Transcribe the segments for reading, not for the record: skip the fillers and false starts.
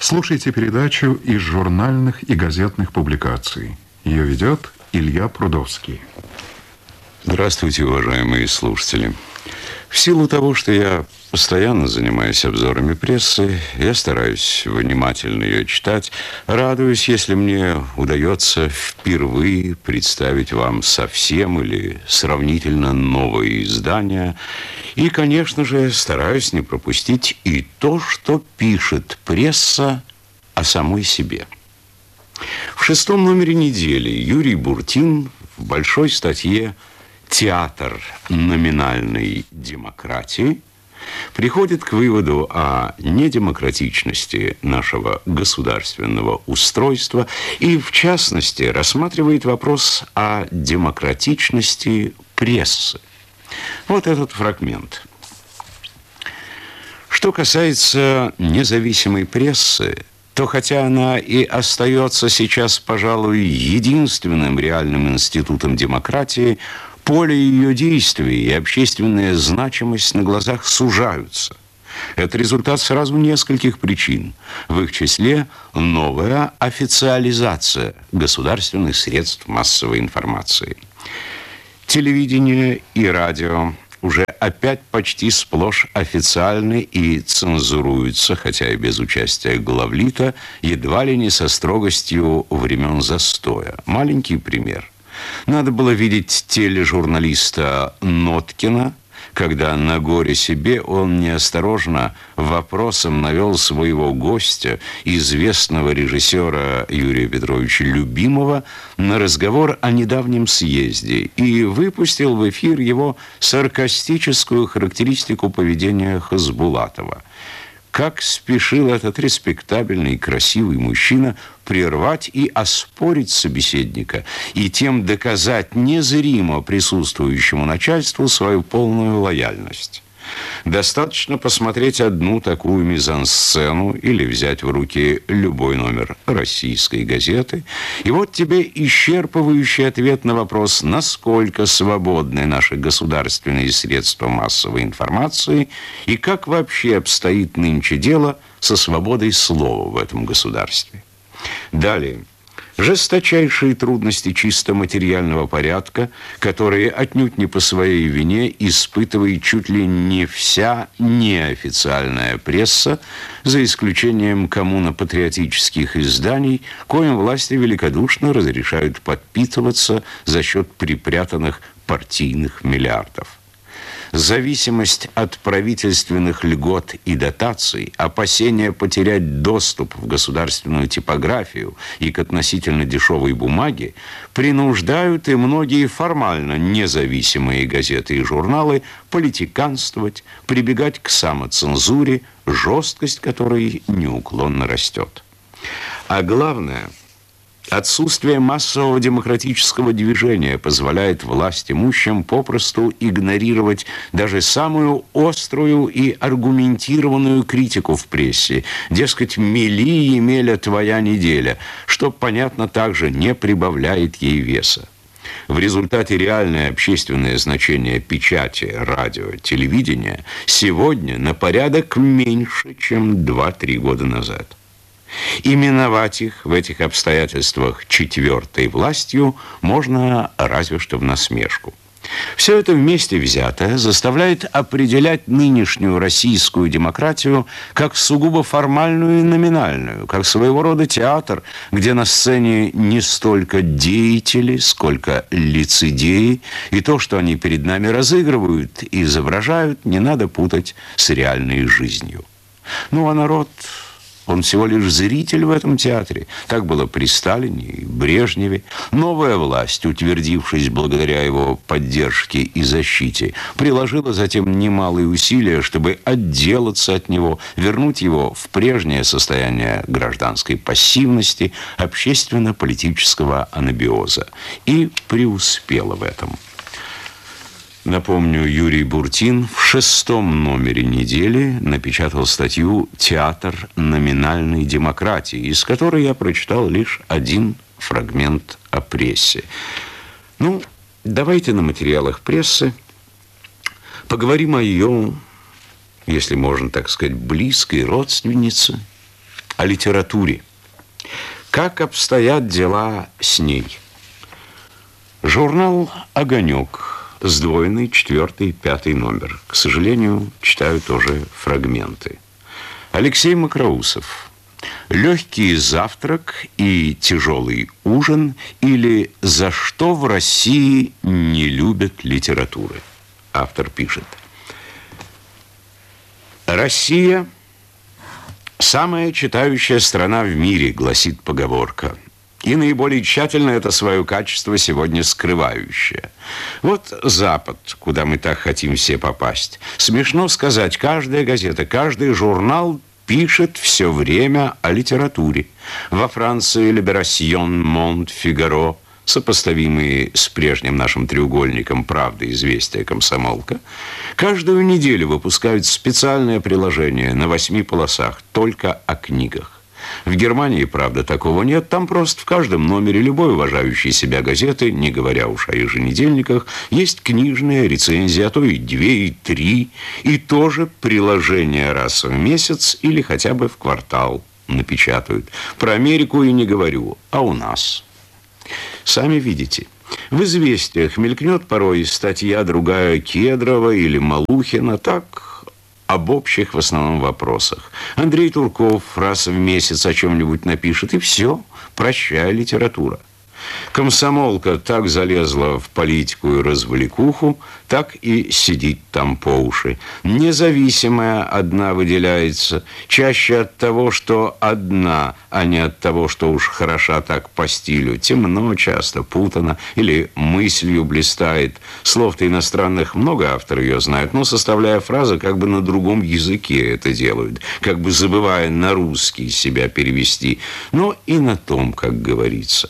Слушайте передачу из журнальных и газетных публикаций. Ее ведет Илья Прудовский. Здравствуйте, уважаемые слушатели. В силу того, что я постоянно занимаюсь обзорами прессы, я стараюсь внимательно ее читать, радуюсь, если мне удается впервые представить вам совсем или сравнительно новые издания. И, конечно же, стараюсь не пропустить и то, что пишет пресса о самой себе. В 6-м номере недели Юрий Буртин в большой статье «Театр номинальной демократии» приходит к выводу о недемократичности нашего государственного устройства и, в частности, рассматривает вопрос о демократичности прессы. Вот этот фрагмент. Что касается независимой прессы, то хотя она и остается сейчас, пожалуй, единственным реальным институтом демократии, поле ее действий и общественная значимость на глазах сужаются. Это результат сразу нескольких причин. В их числе новая официализация государственных средств массовой информации. Телевидение и радио уже опять почти сплошь официальны и цензуруются, хотя и без участия главлита, едва ли не со строгостью времен застоя. Маленький пример. Надо было видеть тележурналиста Ноткина, когда на горе себе он неосторожно вопросом навел своего гостя, известного режиссера Юрия Петровича Любимова, на разговор о недавнем съезде и выпустил в эфир его саркастическую характеристику поведения Хасбулатова. Как спешил этот респектабельный и красивый мужчина прервать и оспорить собеседника, и тем доказать незримо присутствующему начальству свою полную лояльность. Достаточно посмотреть одну такую мизансцену или взять в руки любой номер российской газеты, и вот тебе исчерпывающий ответ на вопрос, насколько свободны наши государственные средства массовой информации и как вообще обстоит нынче дело со свободой слова в этом государстве. Далее. Жесточайшие трудности чисто материального порядка, которые отнюдь не по своей вине испытывает чуть ли не вся неофициальная пресса, за исключением коммуно-патриотических изданий, коим власти великодушно разрешают подпитываться за счет припрятанных партийных миллиардов. Зависимость от правительственных льгот и дотаций, опасения потерять доступ в государственную типографию и к относительно дешевой бумаге принуждают и многие формально независимые газеты и журналы политиканствовать, прибегать к самоцензуре, жесткость которой неуклонно растет. А главное – отсутствие массового демократического движения позволяет властимущим попросту игнорировать даже самую острую и аргументированную критику в прессе. Дескать, мели, Емеля, твоя неделя, что, понятно, также не прибавляет ей веса. В результате реальное общественное значение печати, радио, телевидения сегодня на порядок меньше, чем 2-3 года назад. Именовать их в этих обстоятельствах четвертой властью можно разве что в насмешку. Все это вместе взятое заставляет определять нынешнюю российскую демократию как сугубо формальную и номинальную, как своего рода театр, где на сцене не столько деятели, сколько лицедеи, и то, что они перед нами разыгрывают и изображают, не надо путать с реальной жизнью. Ну а народ... Он всего лишь зритель в этом театре. Так было при Сталине и Брежневе. Новая власть, утвердившись благодаря его поддержке и защите, приложила затем немалые усилия, чтобы отделаться от него, вернуть его в прежнее состояние гражданской пассивности, общественно-политического анабиоза. И преуспела в этом. Напомню, Юрий Буртин в 6-м номере недели напечатал статью «Театр номинальной демократии», из которой я прочитал лишь один фрагмент о прессе. Ну, давайте на материалах прессы поговорим о ее, если можно так сказать, близкой родственнице о литературе. Как обстоят дела с ней? Журнал «Огонек», сдвоенный 4-й, 5-й номер. К сожалению, читаю тоже фрагменты. Алексей Мокроусов. «Легкий завтрак и тяжелый ужин» или «За что в России не любят литературы». Автор пишет. «Россия – самая читающая страна в мире», гласит поговорка. И наиболее тщательно это свое качество сегодня скрывающее. Вот Запад, куда мы так хотим все попасть. Смешно сказать, каждая газета, каждый журнал пишет все время о литературе. Во Франции «Либерасьон», «Монт», «Фигаро», сопоставимые с прежним нашим треугольником «Правда», «Известия», «Комсомолка», каждую неделю выпускают специальное приложение на 8 полосах только о книгах. В Германии, правда, такого нет. Там просто в каждом номере любой уважающей себя газеты, не говоря уж о еженедельниках, есть книжные рецензии, а то и 2, и 3, и тоже приложение раз в месяц или хотя бы в квартал напечатают. Про Америку и не говорю, а у нас. Сами видите. В «Известиях» мелькнет порой статья другая Кедрова или Малухина, так об общих в основном вопросах. Андрей Турков раз в месяц о чем-нибудь напишет, и все, прощай литература. Комсомолка так залезла в политику и развлекуху, так и сидит там по уши. Независимая одна выделяется, чаще от того, что одна, а не от того, что уж хороша так по стилю. Темно, часто путано или мыслью блистает. Слов-то иностранных много, автор ее знает, но составляя фразы, как бы на другом языке это делают, как бы забывая на русский себя перевести, но и на том, как говорится.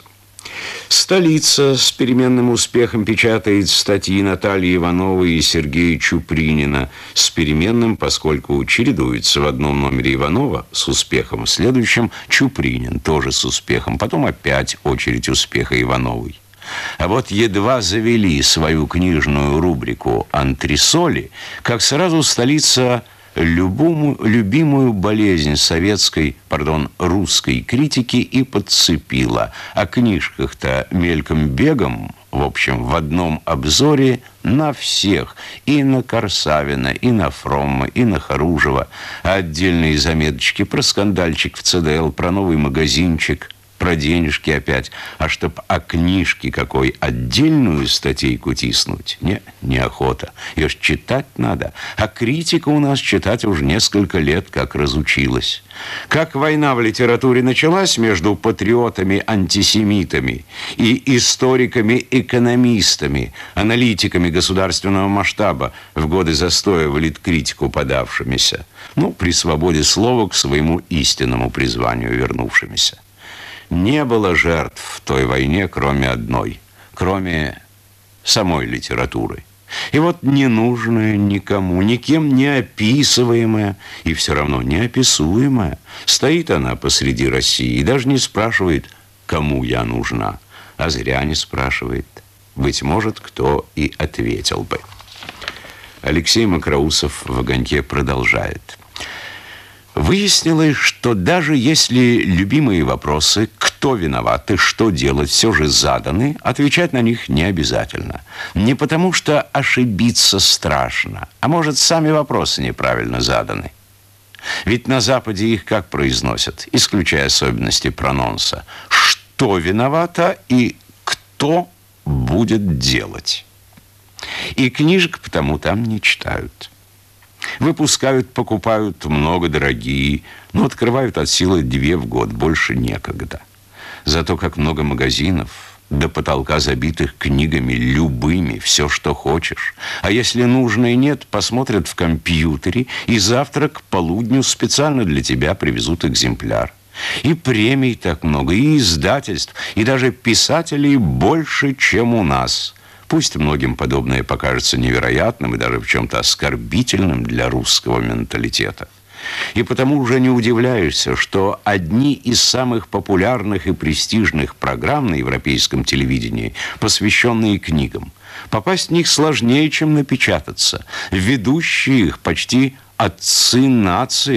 «Столица» с переменным успехом печатает статьи Натальи Ивановой и Сергея Чупринина. С переменным, поскольку чередуется в одном номере Иванова с успехом, в следующем Чупринин тоже с успехом. Потом опять очередь успеха Ивановой. А вот едва завели свою книжную рубрику «Антресоли», как сразу «Столица» любимую болезнь русской критики и подцепила. О книжках-то мельком-бегом, в общем, в одном обзоре на всех. И на Корсавина, и на Фромма, и на Харужева. Отдельные заметочки про скандальчик в ЦДЛ, про новый магазинчик, про денежки опять. А чтоб о книжке какой отдельную статейку тиснуть, неохота. Ее ж читать надо. А критика у нас читать уже несколько лет как разучилась. Как война в литературе началась между патриотами-антисемитами и историками-экономистами, аналитиками государственного масштаба, в годы застоя в литкритику подавшимися, при свободе слова к своему истинному призванию вернувшимися. Не было жертв в той войне, кроме одной, кроме самой литературы. И вот ненужная никому, никем не описываемая и все равно неописуемая, стоит она посреди России и даже не спрашивает, кому я нужна, а зря не спрашивает. Быть может, кто и ответил бы. Алексей Мокроусов в «Огоньке» продолжает. Выяснилось, что даже если любимые вопросы «кто виноват» и «что делать» все же заданы, отвечать на них не обязательно. Не потому, что ошибиться страшно, а может, сами вопросы неправильно заданы. Ведь на Западе их как произносят, исключая особенности прононса? Что виновато и кто будет делать? И книжек потому там не читают. Выпускают, покупают много дорогие, но открывают от силы 2 в год, больше некогда. Зато как много магазинов, до потолка забитых книгами любыми, все, что хочешь. А если нужно и нет, посмотрят в компьютере, и завтра к полудню специально для тебя привезут экземпляр. И премий так много, и издательств, и даже писателей больше, чем у нас. Пусть многим подобное покажется невероятным и даже в чем-то оскорбительным для русского менталитета. И потому уже не удивляешься, что одни из самых популярных и престижных программ на европейском телевидении, посвященные книгам, попасть в них сложнее, чем напечататься. Ведущие их почти отцы нации,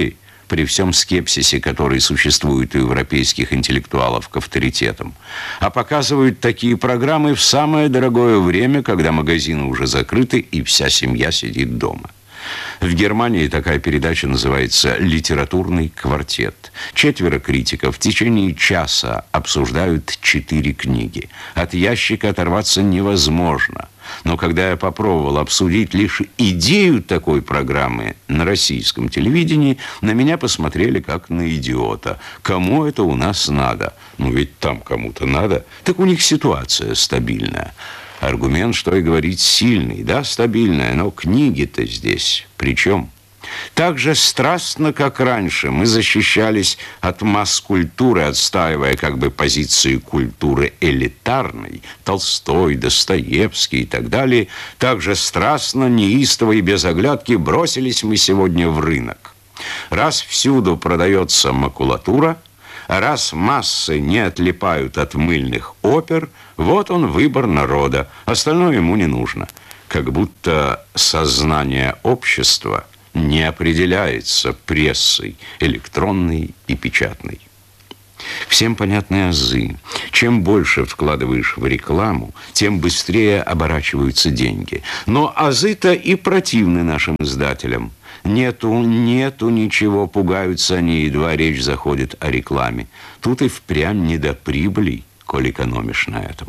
при всем скепсисе, который существует у европейских интеллектуалов к авторитетам, а показывают такие программы в самое дорогое время, когда магазины уже закрыты и вся семья сидит дома. В Германии такая передача называется «Литературный квартет». 4 критиков в течение часа обсуждают 4 книги. От ящика оторваться невозможно. Но когда я попробовал обсудить лишь идею такой программы на российском телевидении, на меня посмотрели как на идиота. Кому это у нас надо? Ну ведь там кому-то надо. Так у них ситуация стабильная. Аргумент, что и говорить, сильный, да, стабильная, но книги-то здесь при чем? Так же страстно, как раньше, мы защищались от масс-культуры, отстаивая как бы позиции культуры элитарной, Толстой, Достоевский и так далее. Так же страстно, неистово и без оглядки бросились мы сегодня в рынок. Раз всюду продается макулатура, а раз массы не отлипают от мыльных опер, вот он выбор народа, остальное ему не нужно. Как будто сознание общества не определяется прессой электронной и печатной. Всем понятны азы. Чем больше вкладываешь в рекламу, тем быстрее оборачиваются деньги. Но азы-то и противны нашим издателям. Нету ничего, пугаются они, едва речь заходит о рекламе. Тут и впрямь не до прибыли, коль экономишь на этом.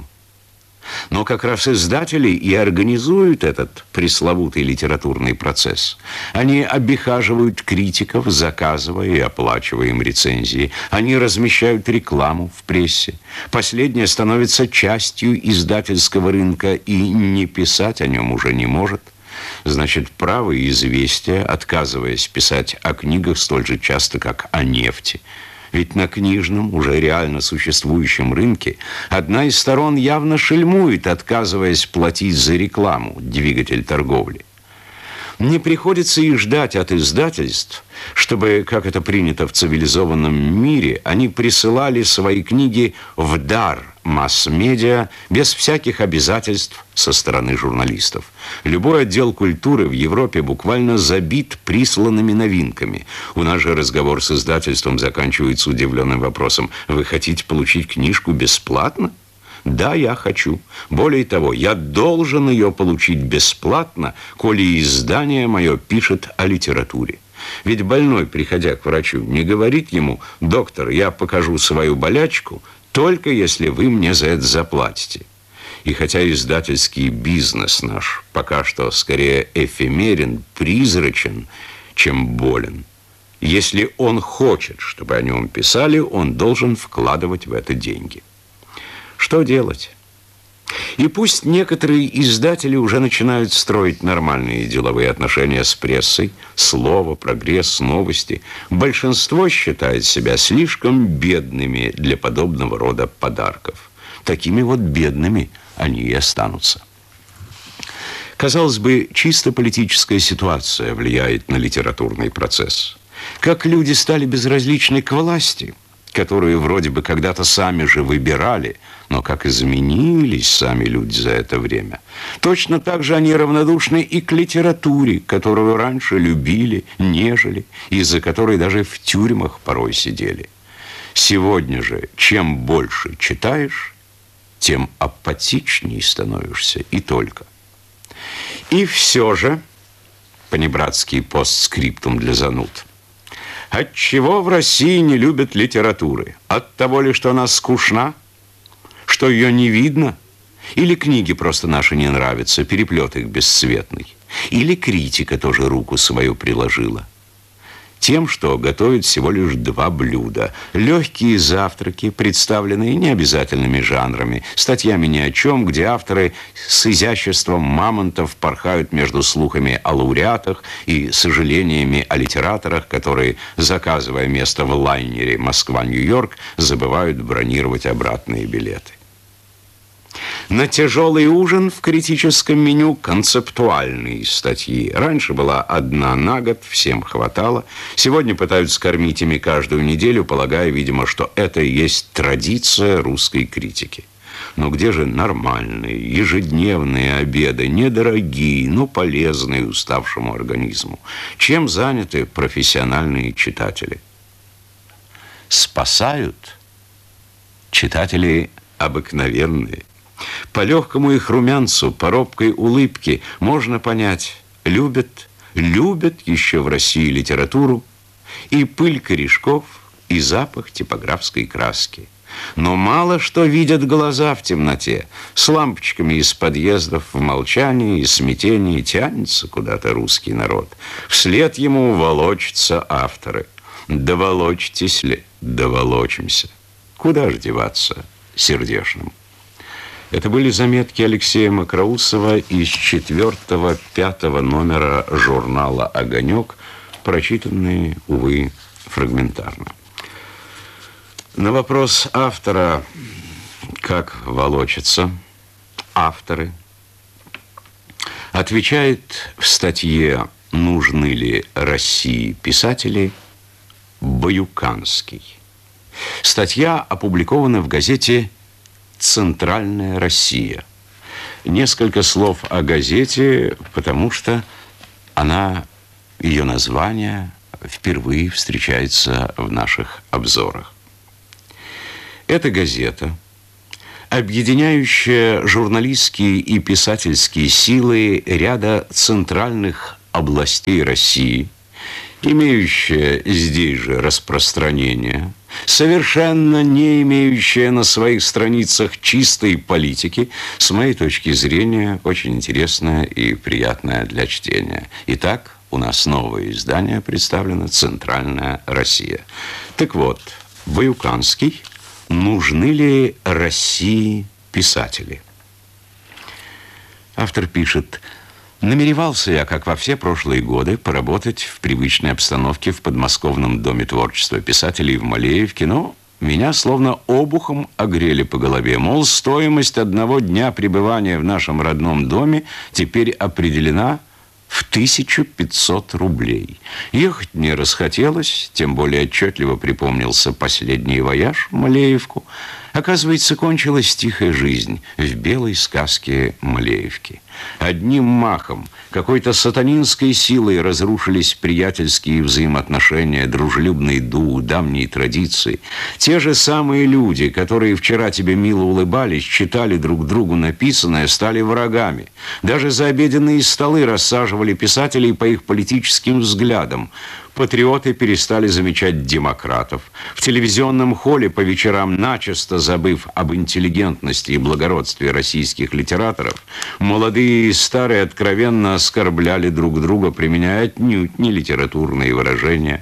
Но как раз издатели и организуют этот пресловутый литературный процесс. Они обихаживают критиков, заказывая и оплачивая им рецензии. Они размещают рекламу в прессе. Последняя становится частью издательского рынка и не писать о нем уже не может. Значит, право и известия, отказываясь писать о книгах столь же часто, как о нефти. Ведь на книжном, уже реально существующем рынке одна из сторон явно шельмует, отказываясь платить за рекламу, двигатель торговли. Не приходится и ждать от издательств, чтобы, как это принято в цивилизованном мире, они присылали свои книги в дар масс-медиа без всяких обязательств со стороны журналистов. Любой отдел культуры в Европе буквально забит присланными новинками. У нас же разговор с издательством заканчивается удивленным вопросом: «Вы хотите получить книжку бесплатно?» Да, я хочу. Более того, я должен ее получить бесплатно, коли издание мое пишет о литературе. Ведь больной, приходя к врачу, не говорит ему: «Доктор, я покажу свою болячку, только если вы мне за это заплатите». И хотя издательский бизнес наш пока что скорее эфемерен, призрачен, чем болен, если он хочет, чтобы о нем писали, он должен вкладывать в это деньги. Что делать? И пусть некоторые издатели уже начинают строить нормальные деловые отношения с прессой, слово, прогресс, новости, большинство считает себя слишком бедными для подобного рода подарков. Такими вот бедными они и останутся. Казалось бы, чисто политическая ситуация влияет на литературный процесс. Как люди стали безразличны к власти, которые вроде бы когда-то сами же выбирали, но как изменились сами люди за это время. Точно так же они равнодушны и к литературе, которую раньше любили, нежели, из-за которой даже в тюрьмах порой сидели. Сегодня же, чем больше читаешь, тем апатичней становишься, и только. И все же, понебратский постскриптум для зануд, отчего в России не любят литературы? От того ли, что она скучна? Что ее не видно? Или книги просто наши не нравятся, переплет их бесцветный? Или критика тоже руку свою приложила? Тем, что готовят всего лишь 2 блюда. Легкие завтраки, представленные необязательными жанрами, статьями ни о чем, где авторы с изяществом мамонтов порхают между слухами о лауреатах и сожалениями о литераторах, которые, заказывая место в лайнере Москва-Нью-Йорк, забывают бронировать обратные билеты. На тяжелый ужин в критическом меню концептуальные статьи. Раньше была 1 на год, всем хватало. Сегодня пытаются кормить ими каждую неделю, полагая, видимо, что это и есть традиция русской критики. Но где же нормальные, ежедневные обеды, недорогие, но полезные уставшему организму? Чем заняты профессиональные читатели? Спасают читатели обыкновенные. По легкому их румянцу, по робкой улыбке можно понять, любят еще в России литературу, и пыль корешков, и запах типографской краски. Но мало что видят глаза в темноте. С лампочками из подъездов в молчании и смятении тянется куда-то русский народ. Вслед ему волочатся авторы. Доволочитесь ли? Доволочимся. Куда же деваться сердечным? Это были заметки Алексея Мокроусова из 4-5 номера журнала «Огонек», прочитанные, увы, фрагментарно. На вопрос автора, как волочатся авторы, отвечает в статье «Нужны ли России писатели» Баюканский. Статья опубликована в газете «Центральная Россия». Несколько слов о газете, потому что ее название впервые встречается в наших обзорах. Эта газета, объединяющая журналистские и писательские силы ряда центральных областей России, имеющая здесь же распространение, совершенно не имеющая на своих страницах чистой политики, с моей точки зрения, очень интересная и приятная для чтения. Итак, у нас новое издание представлено «Центральная Россия». Так вот, Баюканский. Нужны ли России писатели? Автор пишет: намеревался я, как во все прошлые годы, поработать в привычной обстановке в подмосковном доме творчества писателей в Малеевке, но меня словно обухом огрели по голове. Мол, стоимость одного дня пребывания в нашем родном доме теперь определена в 1500 рублей. Ехать мне расхотелось, тем более отчетливо припомнился последний вояж в Малеевку. Оказывается, кончилась тихая жизнь в белой сказке Малеевки. Одним махом, какой-то сатанинской силой разрушились приятельские взаимоотношения, дружелюбный дух, давние традиции. Те же самые люди, которые вчера тебе мило улыбались, читали друг другу написанное, стали врагами. Даже за обеденные столы рассаживали писателей по их политическим взглядам. Патриоты перестали замечать демократов. В телевизионном холле по вечерам, начисто забыв об интеллигентности и благородстве российских литераторов, молодые и старые откровенно оскорбляли друг друга, применяя отнюдь не литературные выражения.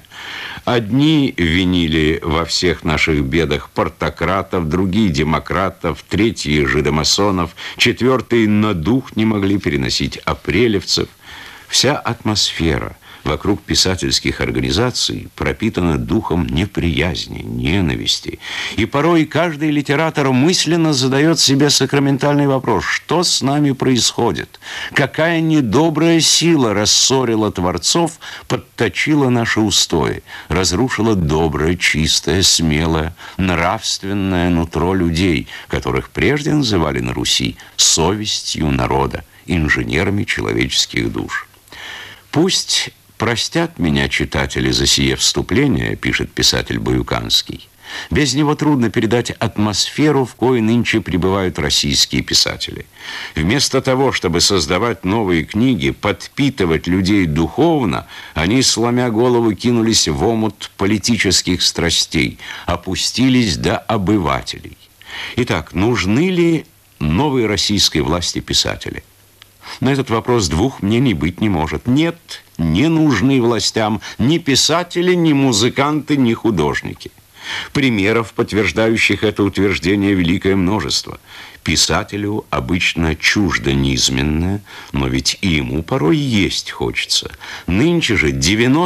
Одни винили во всех наших бедах портократов, другие демократов, третьи жидомасонов, четвертые на дух не могли переносить апрелевцев. Вся атмосфера вокруг писательских организаций пропитана духом неприязни, ненависти. И порой каждый литератор мысленно задает себе сакраментальный вопрос: что с нами происходит? Какая недобрая сила рассорила творцов, подточила наши устои, разрушила доброе, чистое, смелое, нравственное нутро людей, которых прежде называли на Руси совестью народа, инженерами человеческих душ. Пусть простят меня читатели за сие вступление, пишет писатель Баюканский. Без него трудно передать атмосферу, в коей нынче пребывают российские писатели. Вместо того, чтобы создавать новые книги, подпитывать людей духовно, они, сломя голову, кинулись в омут политических страстей, опустились до обывателей. Итак, нужны ли новой российской власти писатели? На этот вопрос двух мнений быть не может. Нет, не нужны властям ни писатели, ни музыканты, ни художники. Примеров, подтверждающих это утверждение, великое множество. Писателю обычно чуждо низменное, но ведь и ему порой есть хочется. Нынче же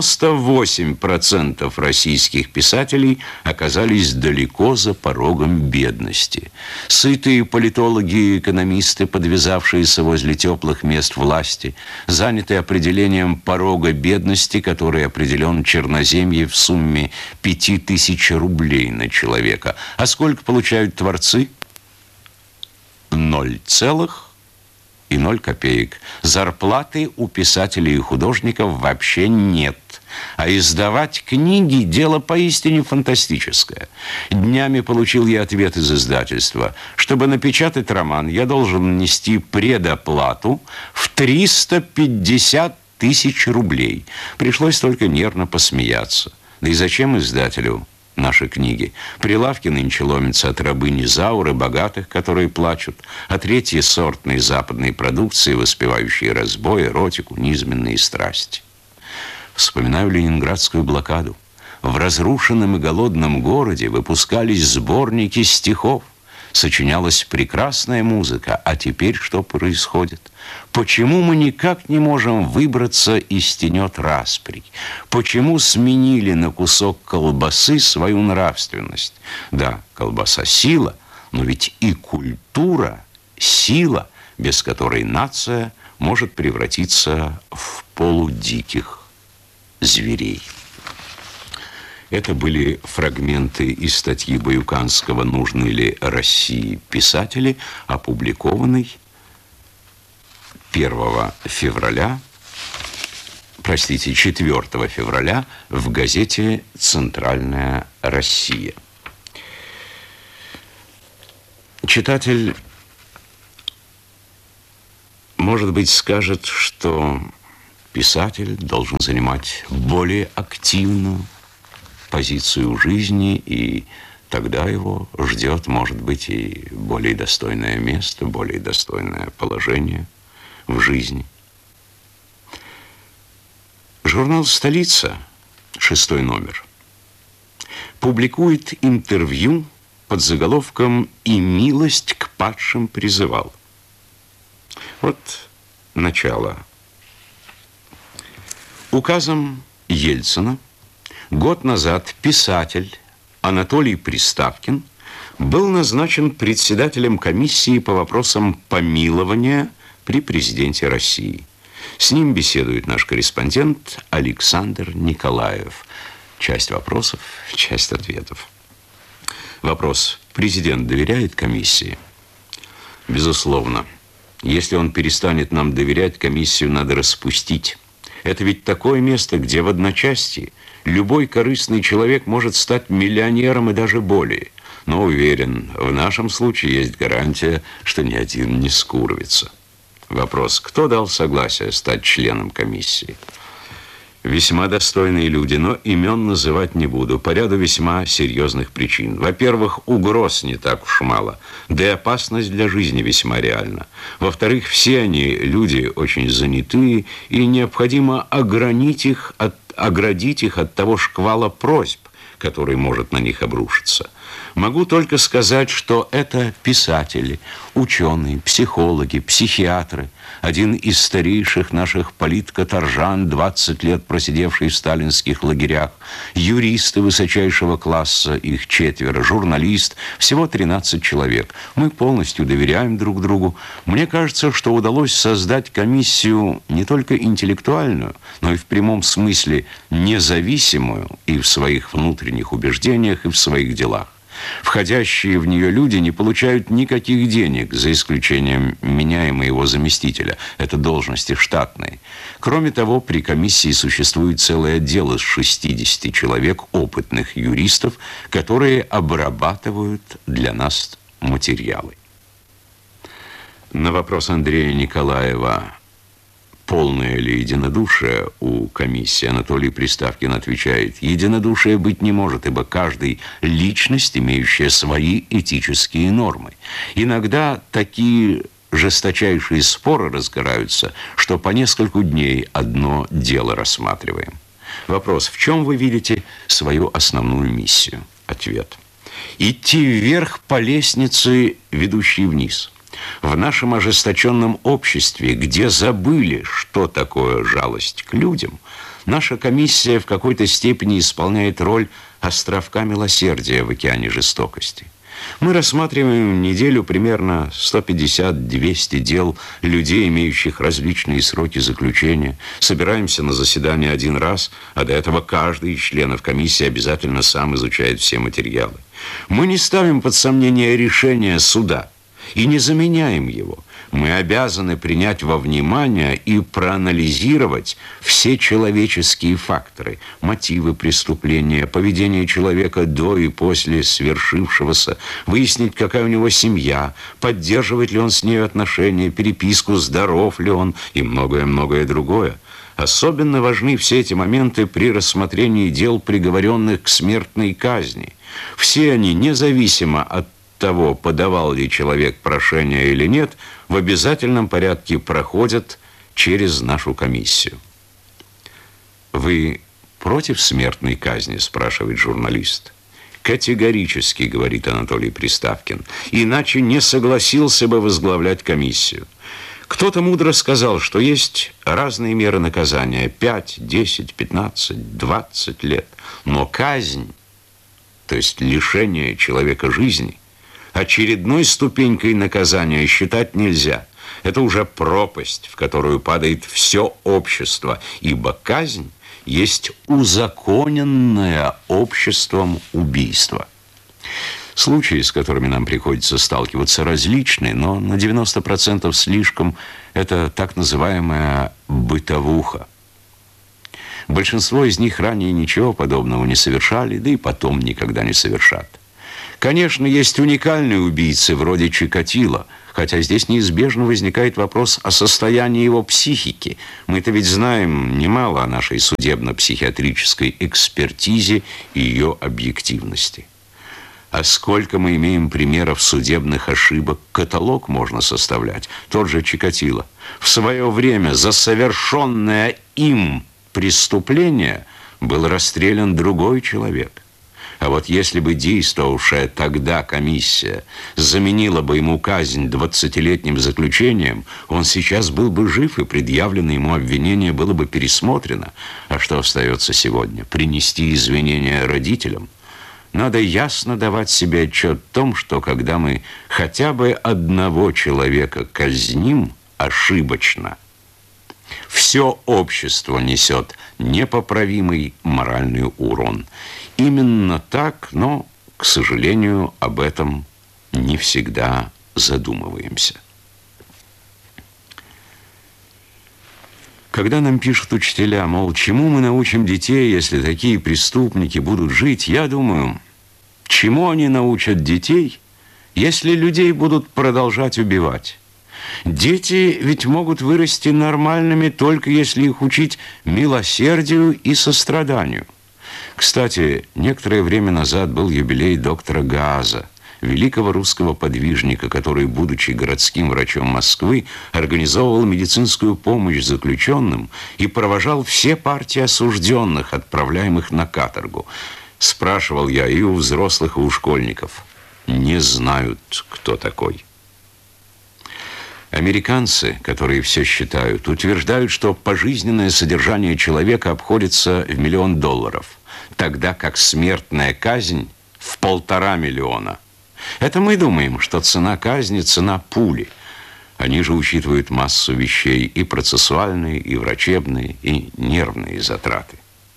98% российских писателей оказались далеко за порогом бедности. Сытые политологи и экономисты, подвязавшиеся возле теплых мест власти, заняты определением порога бедности, который определен черноземье в сумме 5000 рублей на человека. А сколько получают творцы? 0,0 Зарплаты у писателей и художников вообще нет. А издавать книги – дело поистине фантастическое. Днями получил я ответ из издательства. Чтобы напечатать роман, я должен внести предоплату в 350 тысяч рублей. Пришлось только нервно посмеяться. Да и зачем издателю наши книги? Прилавки нынче ломятся от рабынь Изауры, богатых, которые плачут, от третьесортной западной продукции, воспевающей разбой, эротику, низменные страсти. Вспоминаю ленинградскую блокаду. В разрушенном и голодном городе выпускались сборники стихов, сочинялась прекрасная музыка. А теперь что происходит? Почему мы никак не можем выбраться из тенет расприй? Почему сменили на кусок колбасы свою нравственность? Да, колбаса – сила, но ведь и культура – сила, без которой нация может превратиться в полудиких зверей. Это были фрагменты из статьи Баюканского «Нужны ли России писатели», опубликованной 4 февраля в газете «Центральная Россия». Читатель, может быть, скажет, что писатель должен занимать более активную позицию в жизни, и тогда его ждет, может быть, и более достойное место, более достойное положение в жизни. Журнал «Столица», 6 номер, публикует интервью под заголовком «И милость к падшим призывал». Вот начало. Указом Ельцина год назад писатель Анатолий Приставкин был назначен председателем комиссии по вопросам помилования при президенте России. С ним беседует наш корреспондент Александр Николаев. Часть вопросов, часть ответов. Вопрос. Президент доверяет комиссии? Безусловно. Если он перестанет нам доверять, комиссию надо распустить. Это ведь такое место, где в одночасье любой корыстный человек может стать миллионером и даже более. Но уверен, в нашем случае есть гарантия, что ни один не скурвится. Вопрос. Кто дал согласие стать членом комиссии? Весьма достойные люди, но имен называть не буду, по ряду весьма серьезных причин. Во-первых, угроз не так уж мало, да и опасность для жизни весьма реальна. Во-вторых, все они люди очень занятые, и необходимо оградить их от того шквала просьб, который может на них обрушиться. Могу только сказать, что это писатели, ученые, психологи, психиатры. Один из старейших наших политкаторжан, 20 лет просидевший в сталинских лагерях, юристы высочайшего класса, их 4, журналист, всего 13 человек. Мы полностью доверяем друг другу. Мне кажется, что удалось создать комиссию не только интеллектуальную, но и в прямом смысле независимую и в своих внутренних убеждениях, и в своих делах. Входящие в нее люди не получают никаких денег, за исключением меня и моего заместителя. Это должности штатные. Кроме того, при комиссии существует целый отдел из 60 человек, опытных юристов, которые обрабатывают для нас материалы. На вопрос Андрея Николаева, полное ли единодушие у комиссии, Анатолий Приставкин отвечает: единодушия быть не может, ибо каждый личность, имеющая свои этические нормы. Иногда такие жесточайшие споры разгораются, что по нескольку дней одно дело рассматриваем. Вопрос: в чем вы видите свою основную миссию? Ответ: идти вверх по лестнице, ведущей вниз. В нашем ожесточенном обществе, где забыли, что такое жалость к людям, наша комиссия в какой-то степени исполняет роль островка милосердия в океане жестокости. Мы рассматриваем в неделю примерно 150-200 дел людей, имеющих различные сроки заключения. Собираемся на заседание один раз, а до этого каждый из членов комиссии обязательно сам изучает все материалы. Мы не ставим под сомнение решение суда. и не заменяем его. Мы обязаны принять во внимание и проанализировать все человеческие факторы, мотивы преступления, поведение человека до и после свершившегося, выяснить, какая у него семья, поддерживает ли он с ней отношения, переписку, здоров ли он и многое-многое другое. Особенно важны все эти моменты при рассмотрении дел, приговоренных к смертной казни. Все они, независимо от того, подавал ли человек прошение или нет, в обязательном порядке проходят через нашу комиссию. «Вы против смертной казни?» – спрашивает журналист. «Категорически», – говорит Анатолий Приставкин, «иначе не согласился бы возглавлять комиссию». Кто-то мудро сказал, что есть разные меры наказания – 5, 10, 15, 20 лет. Но казнь, то есть лишение человека жизни, очередной ступенькой наказания считать нельзя. Это уже пропасть, в которую падает все общество, ибо казнь есть узаконенное обществом убийство. Случаи, с которыми нам приходится сталкиваться, различны, но на 90% слишком это так называемая бытовуха. Большинство из них ранее ничего подобного не совершали, да и потом никогда не совершат. Конечно, есть уникальные убийцы вроде Чикатило, хотя здесь неизбежно возникает вопрос о состоянии его психики. Мы-то ведь знаем немало о нашей судебно-психиатрической экспертизе и ее объективности. А сколько мы имеем примеров судебных ошибок, каталог можно составлять. Тот же Чикатило. В свое время за совершенное им преступление был расстрелян другой человек. А вот если бы действовавшая тогда комиссия заменила бы ему казнь 20-летним заключением, он сейчас был бы жив, и предъявленное ему обвинение было бы пересмотрено. А что остается сегодня? Принести извинения родителям? Надо ясно давать себе отчет в том, что когда мы хотя бы одного человека казним ошибочно, все общество несет непоправимый моральный урон. Именно так, но, к сожалению, об этом не всегда задумываемся. Когда нам пишут учителя, мол, чему мы научим детей, если такие преступники будут жить, я думаю, чему они научат детей, если людей будут продолжать убивать? Дети ведь могут вырасти нормальными, только если их учить милосердию и состраданию. Кстати, некоторое время назад был юбилей доктора Гааза, великого русского подвижника, который, будучи городским врачом Москвы, организовывал медицинскую помощь заключенным и провожал все партии осужденных, отправляемых на каторгу. Спрашивал я и у взрослых, и у школьников. Не знают, кто такой. Американцы, которые все считают, утверждают, что пожизненное содержание человека обходится в $1 миллион, тогда как смертная казнь в 1,5 миллиона. Это мы думаем, что цена казни – цена пули. Они же учитывают массу вещей, и процессуальные, и врачебные, и нервные затраты.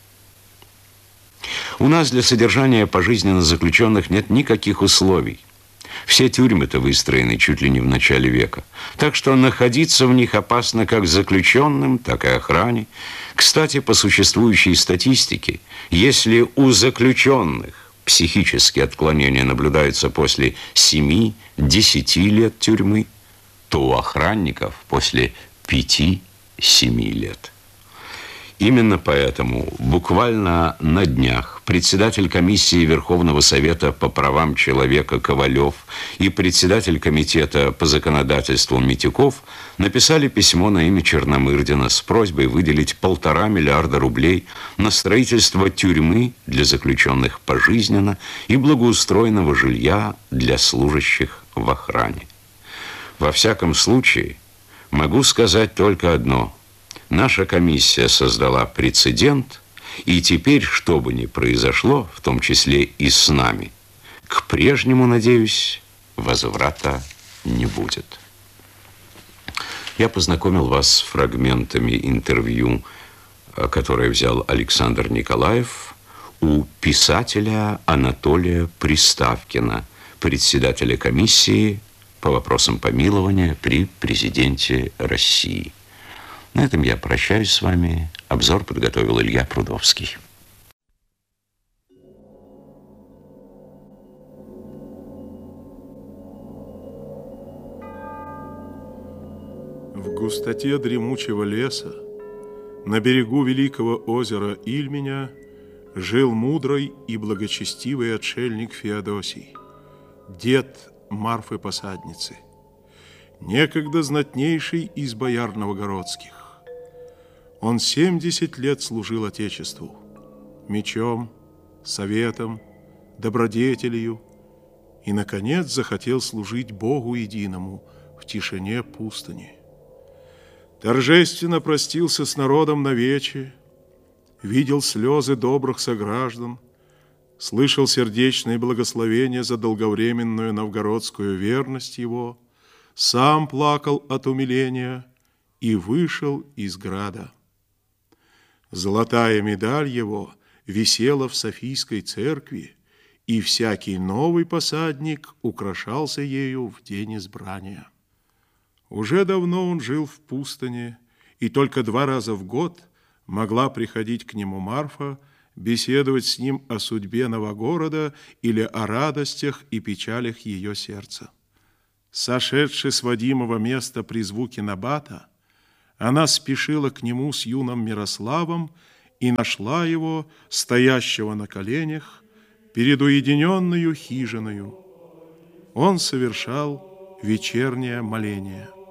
У нас для содержания пожизненно заключенных нет никаких условий. Все тюрьмы-то выстроены чуть ли не в начале века. Так что находиться в них опасно как заключенным, так и охране. Кстати, по существующей статистике, если у заключенных психические отклонения наблюдаются после 7-10 лет тюрьмы, то у охранников после 5-7 лет. Именно поэтому буквально на днях председатель комиссии Верховного Совета по правам человека Ковалев и председатель комитета по законодательству Митюков написали письмо на имя Черномырдина с просьбой выделить 1,5 миллиарда рублей на строительство тюрьмы для заключенных пожизненно и благоустроенного жилья для служащих в охране. Во всяком случае, могу сказать только одно. Наша комиссия создала прецедент, и теперь, что бы ни произошло, в том числе и с нами, к прежнему, надеюсь, возврата не будет. Я познакомил вас с фрагментами интервью, которое взял Александр Николаев у писателя Анатолия Приставкина, председателя комиссии по вопросам помилования при президенте России. На этом я прощаюсь с вами. Обзор подготовил Илья Прудовский. В густоте дремучего леса, на берегу великого озера Ильменя, жил мудрый и благочестивый отшельник Феодосий, дед Марфы-посадницы, некогда знатнейший из бояр новгородских. Он 70 лет служил Отечеству мечом, советом, добродетелью и, наконец, захотел служить Богу единому в тишине пустыни. Торжественно простился с народом навече, видел слезы добрых сограждан, слышал сердечные благословения за долговременную новгородскую верность его, сам плакал от умиления и вышел из града. Золотая медаль его висела в Софийской церкви, и всякий новый посадник украшался ею в день избрания. Уже давно он жил в пустыне, и только 2 раза в год могла приходить к нему Марфа, беседовать с ним о судьбе Новогорода или о радостях и печалях ее сердца. Сошедши с Вадимова места при звуке набата, она спешила к нему с юным Мирославом и нашла его, стоящего на коленях, перед уединенную хижиною. Он совершал вечернее моление.